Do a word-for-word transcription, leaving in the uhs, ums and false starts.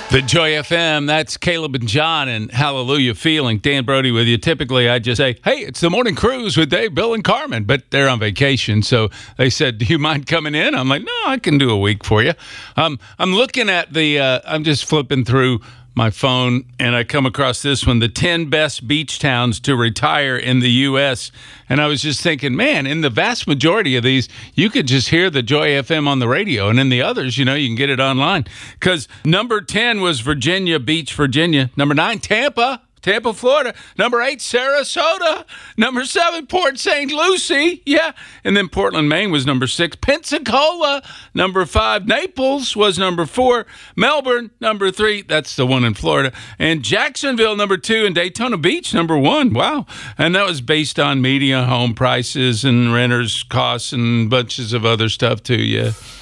The Joy F M, that's Caleb and John and Hallelujah Feeling. Dan Brody with you. Typically, I just say, hey, it's the morning cruise with Dave, Bill, and Carmen, but they're on vacation. So they said, do you mind coming in? I'm like, no, I can do a week for you. Um, I'm looking at the, uh, I'm just flipping through my phone, and I come across this one, the ten best beach towns to retire in the U S And I was just thinking, man, in the vast majority of these, you could just hear the Joy F M on the radio. And in the others, you know, you can get it online. Because number ten was Virginia Beach, Virginia. Number nine, Tampa. Tampa, Florida. Number eight, Sarasota. Number seven, Port Saint Lucie. Yeah. And then Portland, Maine was number six. Pensacola, number five. Naples was number four. Melbourne, number three. That's the one in Florida. And Jacksonville, number two. And Daytona Beach, number one. Wow. And that was based on median home prices and renters' costs and bunches of other stuff, too. Yeah.